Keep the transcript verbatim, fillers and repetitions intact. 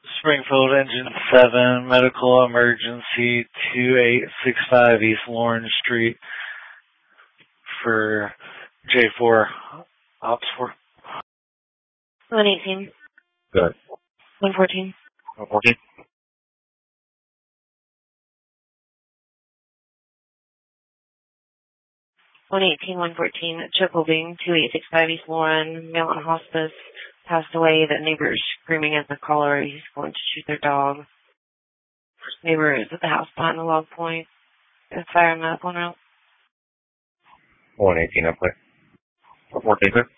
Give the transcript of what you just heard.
Springfield Engine seven, medical emergency two eight six five East Lawrence Street for J four Ops four. one eighteen. Good. one fourteen. one fourteen. one eighteen, one fourteen, Chicklebing, two eight six five East Lauren, Mountain Hospice, passed away. The neighbor's screaming at the caller. He's going to shoot their dog. First neighbor is at the house behind the log point. It's fire medical route. one eighteen up there. one fourteen, sir.